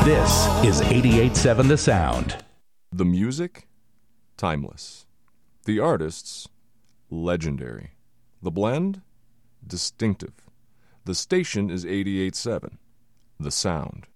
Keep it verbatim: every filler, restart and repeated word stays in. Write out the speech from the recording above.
This is eighty-eight point seven The Sound. The music, timeless. The artists, legendary. The blend, distinctive. The station is eighty-eight point seven The Sound.